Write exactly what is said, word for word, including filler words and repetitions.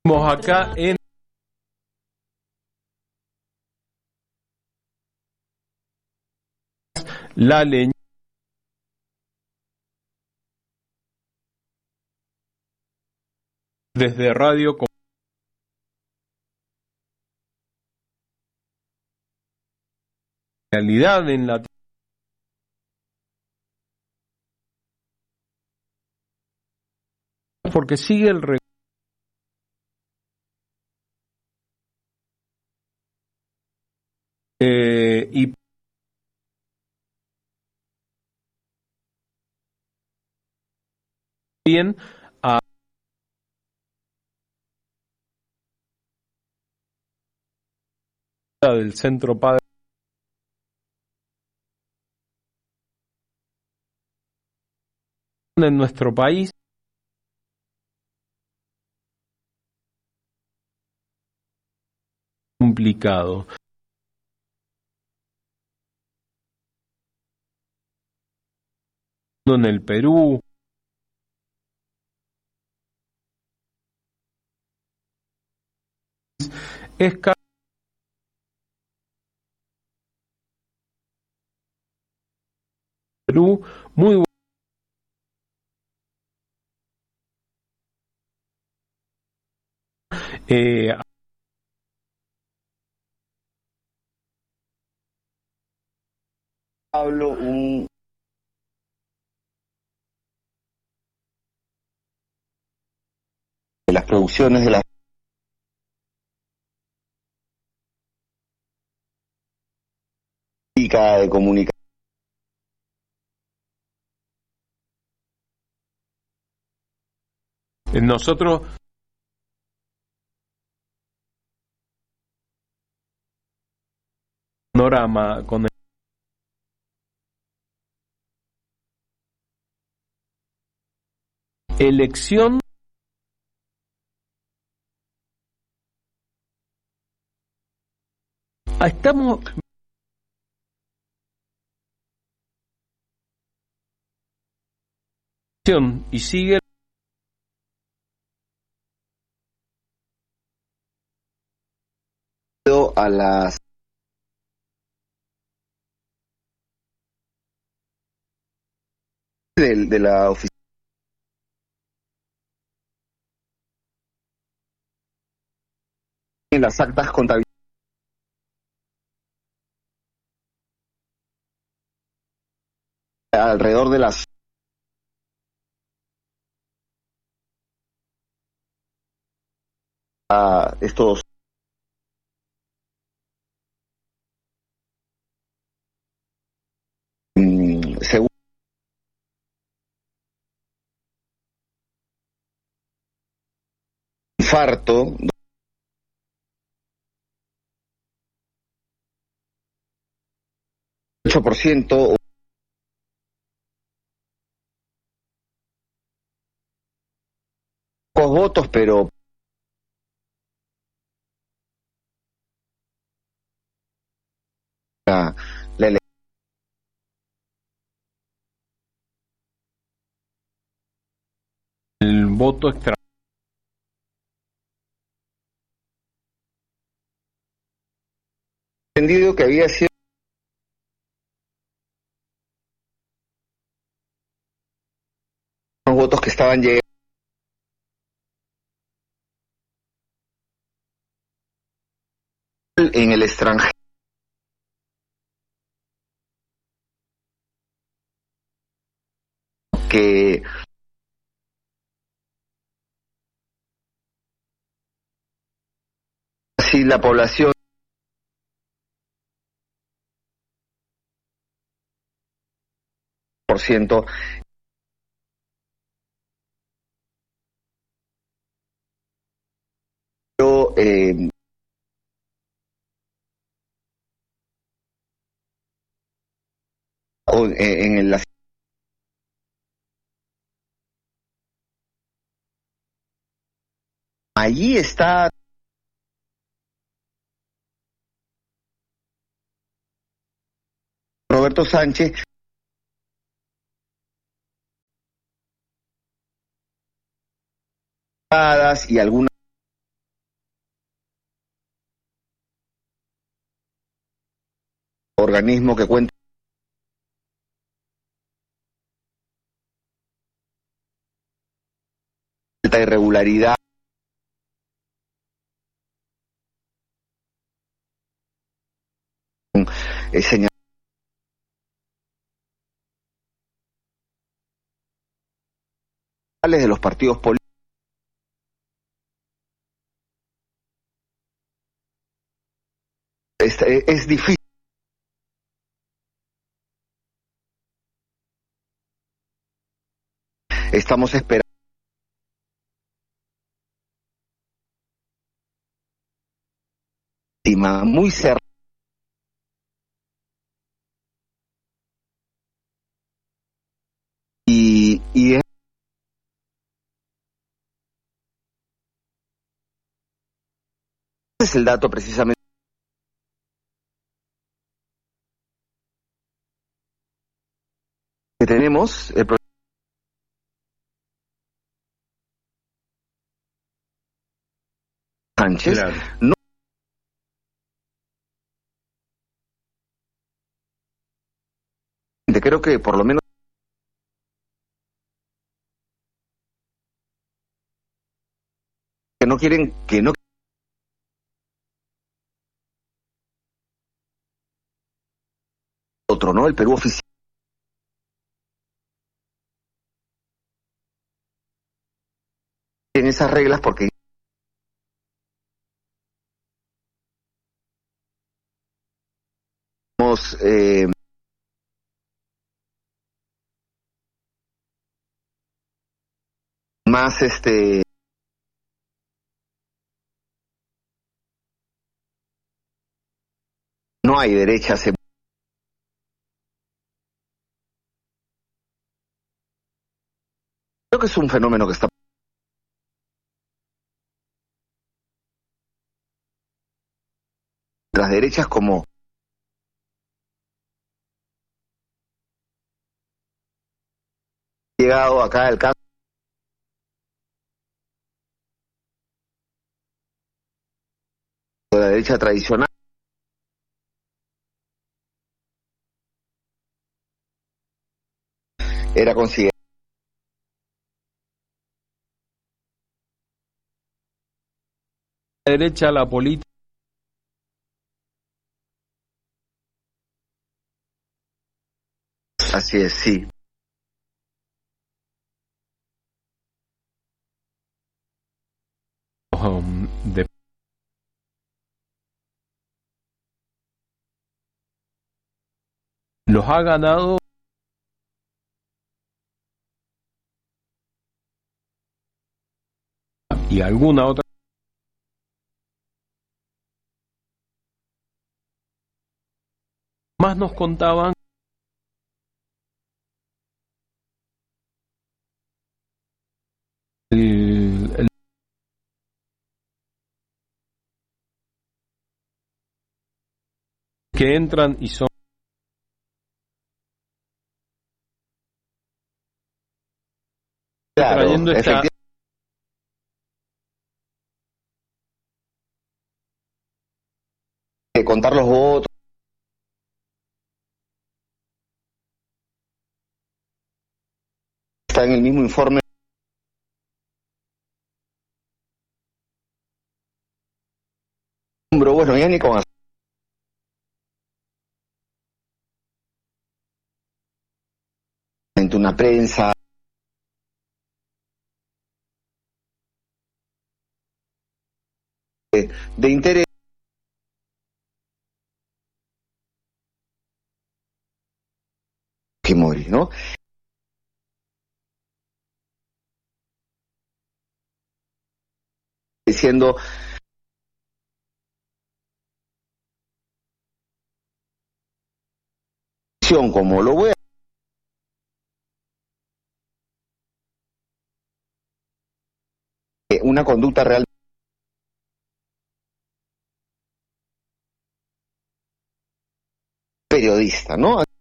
acá en La Leña desde Radio Realidad en la porque sigue el re eh, y bien a del Centro Padre en nuestro país complicado. En el Perú, es casi Perú muy bueno. Eh, Hablo un de las producciones de la de comunicación. Nosotros panorama con el elección estamos y sigue a las de, de la oficina en las actas contables alrededor de las a estos mm, según infarto ocho por ciento pocos votos, pero la, la ele- el voto extra entendido que había sido los votos que estaban llegando en el extranjero que así la población por ciento pero eh, o, eh, en la allí está Roberto Sánchez y algunas organismo que cuenta alta irregularidad eh, señal de los partidos políticos. Es, es difícil. Estamos esperando muy cerca y, y es es el dato precisamente que tenemos. El Sánchez, Claro. no creo que por lo menos que no quieren que no otro, ¿no? El Perú oficial en esas reglas porque eh, más este no hay derechas en... Creo que es un fenómeno que está las derechas como llegado acá el caso de la derecha tradicional era considerado La derecha, la política, así es, sí. um, de, los ha ganado y alguna otra más nos contaban el, el que entran y son Claro, trayendo esta efectivamente, contar los votos está en el mismo informe. Bueno, ya ni con una prensa de, de interés Fujimori, ¿no? Diciendo como lo voy a una conducta real periodista, ¿no?